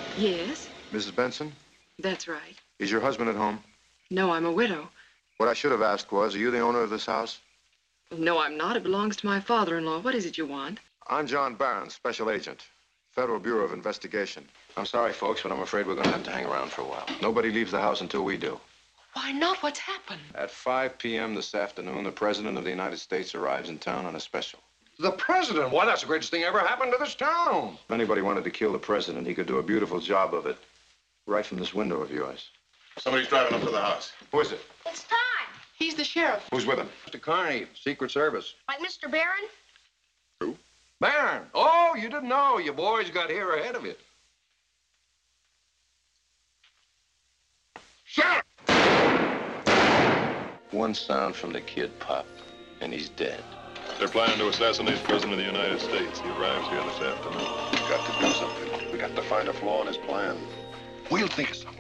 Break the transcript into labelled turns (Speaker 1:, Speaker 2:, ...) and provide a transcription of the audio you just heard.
Speaker 1: Yes,
Speaker 2: Mrs. Benson,
Speaker 1: that's right.
Speaker 2: is your husband at home?
Speaker 1: No, I'm a widow.
Speaker 2: What I should have asked was, are you the owner of this house?
Speaker 1: No, I'm not. It belongs to my father-in-law. What is it you want?
Speaker 2: I'm John Barron, Special Agent, Federal Bureau of Investigation. I'm sorry, folks, but I'm afraid we're going to have to hang around for a while. Nobody leaves the house until we do.
Speaker 1: Why not? What's happened?
Speaker 2: At 5 p.m. this afternoon, the President of the United States arrives in town on a special.
Speaker 3: The president? Why, that's the greatest thing ever happened to this town.
Speaker 2: If anybody wanted to kill the President, he could do a beautiful job of it right from this window of yours.
Speaker 4: Somebody's driving up to the house.
Speaker 2: Who is it?
Speaker 5: It's time.
Speaker 1: He's the sheriff.
Speaker 2: Who's with him?
Speaker 3: Mr. Carney, Secret Service.
Speaker 5: Like Mr. Barron?
Speaker 4: Who?
Speaker 3: Barron. Oh, you didn't know. You boys got here ahead of it.
Speaker 4: Shut
Speaker 2: One sound from the kid, Pop, and he's dead.
Speaker 4: They're planning to assassinate the President of the United States. He arrives here this afternoon.
Speaker 6: We've got to do something. We got to find a flaw in his plan.
Speaker 3: We'll think of something.